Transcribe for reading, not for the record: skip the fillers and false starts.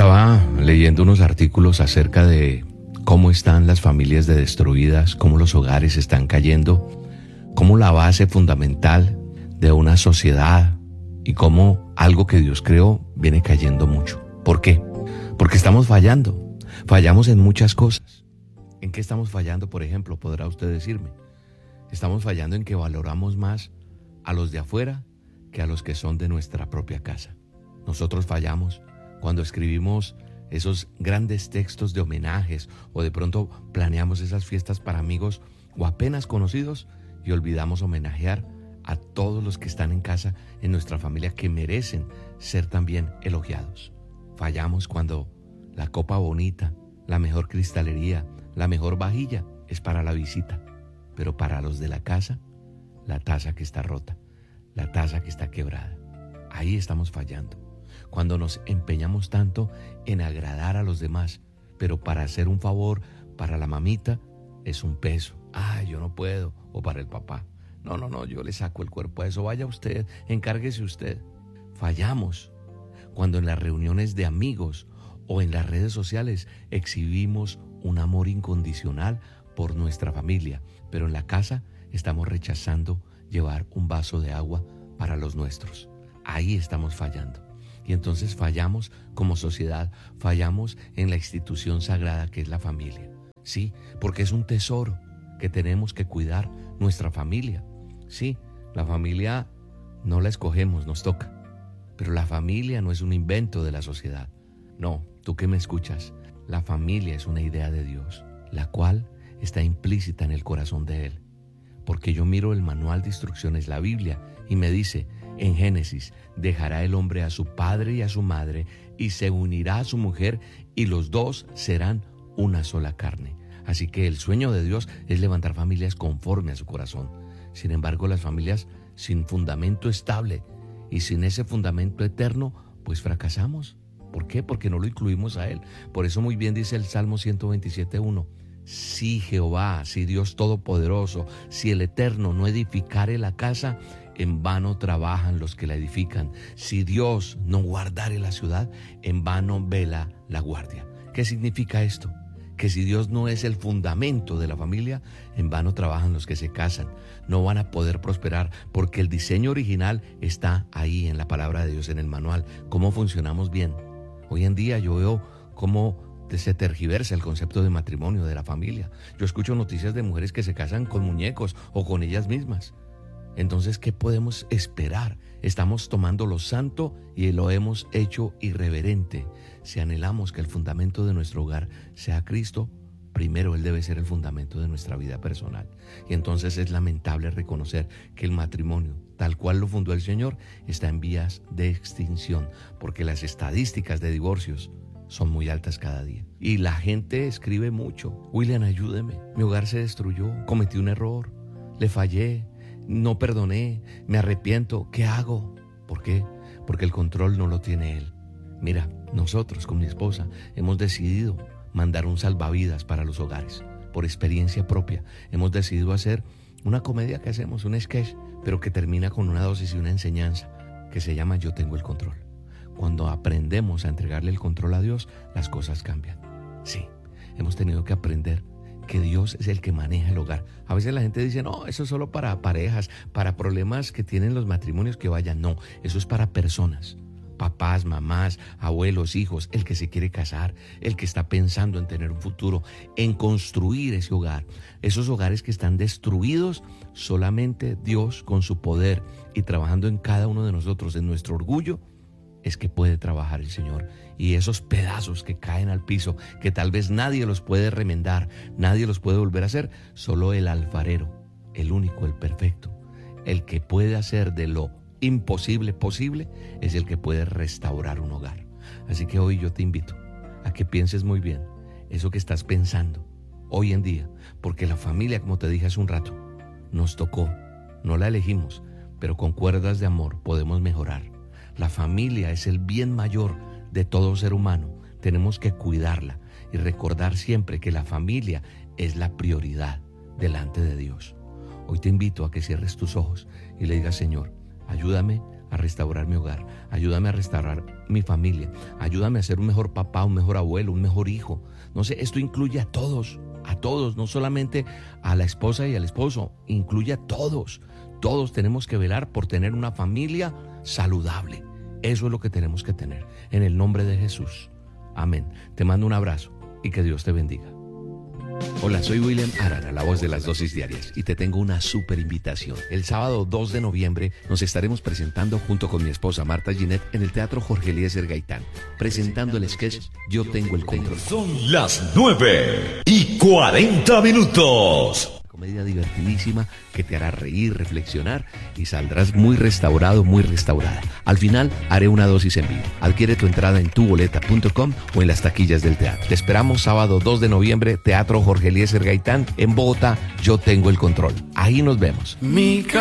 Estaba leyendo unos artículos acerca de cómo están las familias destruidas, cómo los hogares están cayendo, cómo la base fundamental de una sociedad y cómo algo que Dios creó viene cayendo mucho. ¿Por qué? Porque estamos fallando. Fallamos en muchas cosas. ¿En qué estamos fallando, por ejemplo? Podrá usted decirme. Estamos fallando en que valoramos más a los de afuera que a los que son de nuestra propia casa. Nosotros fallamos cuando escribimos esos grandes textos de homenajes o de pronto planeamos esas fiestas para amigos o apenas conocidos y olvidamos homenajear a todos los que están en casa en nuestra familia que merecen ser también elogiados. Fallamos cuando la copa bonita, la mejor cristalería, la mejor vajilla es para la visita, pero para los de la casa, la taza que está rota, la taza que está quebrada. Ahí estamos fallando. Cuando nos empeñamos tanto en agradar a los demás, pero para hacer un favor para la mamita es un peso. Yo no puedo. O para el papá. No, yo le saco el cuerpo a eso. Vaya usted, encárguese usted. Fallamos cuando en las reuniones de amigos o en las redes sociales exhibimos un amor incondicional por nuestra familia, pero en la casa estamos rechazando llevar un vaso de agua para los nuestros. Ahí estamos fallando. Y entonces fallamos como sociedad, fallamos en la institución sagrada que es la familia. Sí, porque es un tesoro que tenemos que cuidar, nuestra familia. Sí, la familia no la escogemos, nos toca. Pero la familia no es un invento de la sociedad. No, tú que me escuchas, la familia es una idea de Dios, la cual está implícita en el corazón de Él. Porque yo miro el manual de instrucciones, la Biblia, y me dice en Génesis: dejará el hombre a su padre y a su madre y se unirá a su mujer y los dos serán una sola carne. Así que el sueño de Dios es levantar familias conforme a su corazón. Sin embargo, las familias sin fundamento estable y sin ese fundamento eterno, pues fracasamos. ¿Por qué? Porque no lo incluimos a Él. Por eso muy bien dice el Salmo 127:1. Si Jehová, si Dios Todopoderoso, si el Eterno no edificare la casa, en vano trabajan los que la edifican. Si Dios no guardare la ciudad, en vano vela la guardia. ¿Qué significa esto? Que si Dios no es el fundamento de la familia, en vano trabajan los que se casan. No van a poder prosperar porque el diseño original está ahí en la palabra de Dios, en el manual. ¿Cómo funcionamos bien? Hoy en día yo veo cómo se tergiversa el concepto de matrimonio, de la familia. Yo escucho noticias de mujeres que se casan con muñecos o con ellas mismas. Entonces, ¿qué podemos esperar? Estamos tomando lo santo y lo hemos hecho irreverente. Si anhelamos que el fundamento de nuestro hogar sea Cristo, primero Él debe ser el fundamento de nuestra vida personal. Y entonces es lamentable reconocer que el matrimonio, tal cual lo fundó el Señor, está en vías de extinción, porque las estadísticas de divorcios son muy altas cada día. Y la gente escribe mucho: William, ayúdeme, mi hogar se destruyó, cometí un error, le fallé, no perdoné, me arrepiento, ¿qué hago? ¿Por qué? Porque el control no lo tiene Él. Mira, nosotros con mi esposa hemos decidido mandar un salvavidas para los hogares. Por experiencia propia, hemos decidido hacer una comedia que hacemos, un sketch, pero que termina con una dosis y una enseñanza que se llama Yo tengo el control. Cuando aprendemos a entregarle el control a Dios, las cosas cambian. Sí, hemos tenido que aprender que Dios es el que maneja el hogar. A veces la gente dice: no, eso es solo para parejas, para problemas que tienen los matrimonios que vayan. No, eso es para personas. Papás, mamás, abuelos, hijos, el que se quiere casar, el que está pensando en tener un futuro, en construir ese hogar. Esos hogares que están destruidos, solamente Dios con su poder y trabajando en cada uno de nosotros, en nuestro orgullo, es que puede trabajar el Señor. Y esos pedazos que caen al piso, que tal vez nadie los puede remendar, nadie los puede volver a hacer, solo el alfarero, el único, el perfecto, el que puede hacer de lo imposible posible, es el que puede restaurar un hogar. Así que hoy yo te invito a que pienses muy bien eso que estás pensando hoy en día, porque la familia, como te dije hace un rato, nos tocó, no la elegimos, pero con cuerdas de amor podemos mejorar. La familia es el bien mayor de todo ser humano. Tenemos que cuidarla y recordar siempre que la familia es la prioridad delante de Dios. Hoy te invito a que cierres tus ojos y le digas: Señor, ayúdame a restaurar mi hogar, ayúdame a restaurar mi familia. Ayúdame a ser un mejor papá, un mejor abuelo, un mejor hijo. No sé, esto incluye a todos, no solamente a la esposa y al esposo, incluye a todos. Todos tenemos que velar por tener una familia saludable. Eso es lo que tenemos que tener. En el nombre de Jesús. Amén. Te mando un abrazo y que Dios te bendiga. Hola, soy William Arana, la voz de las dosis diarias, y te tengo una súper invitación. El sábado 2 de noviembre nos estaremos presentando junto con mi esposa Marta Ginette en el Teatro Jorge Eliezer Gaitán, presentando el sketch Yo Tengo el Control. Son las 9:40. Comedia divertidísima que te hará reír, reflexionar y saldrás muy restaurado, muy restaurada. Al final haré una dosis en vivo. Adquiere tu entrada en tuboleta.com o en las taquillas del teatro. Te esperamos sábado 2 de noviembre, Teatro Jorge Eliezer Gaitán en Bogotá. Yo Tengo el Control. Ahí nos vemos.